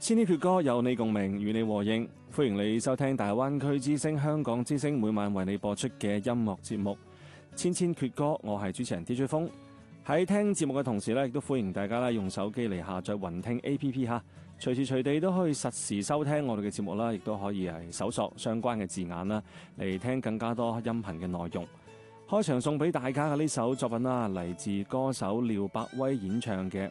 千禧闕歌有你共鳴，與你和應，歡迎你收聽大灣區之聲、香港之聲每晚為你播出嘅音樂節目千千闕歌。我係主持人 DJ 風。喺聽節目嘅同時咧，亦都歡迎大家咧用手機嚟下載雲聽 APP 吓，隨時隨地都可以實時收聽我哋嘅節目啦，亦都可以係搜索相關嘅字眼啦，嚟聽更加多音頻嘅內容。開場送俾大家嘅呢首作品啦，嚟自歌手廖百威演唱嘅《